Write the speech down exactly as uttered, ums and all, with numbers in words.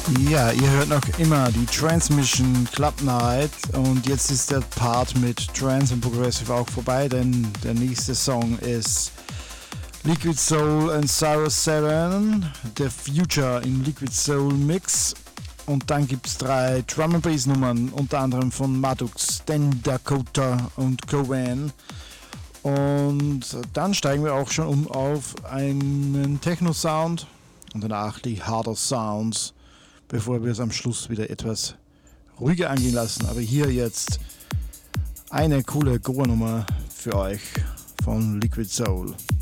Ja, ihr hört noch immer die Transmission Club Night und jetzt ist der Part mit Trance und Progressive auch vorbei, denn der nächste Song ist Liquid Soul and Cyrus seven, The Future im Liquid Soul Mix, und dann gibt es drei Drum and Bass Nummern, unter anderem von Maddox, Dan Dakota und Cowan, und dann steigen wir auch schon um auf einen Techno-Sound und danach die Harder Sounds, bevor wir es am Schluss wieder etwas ruhiger angehen lassen. Aber hier jetzt eine coole Goa-Nummer für euch von Liquid Soul.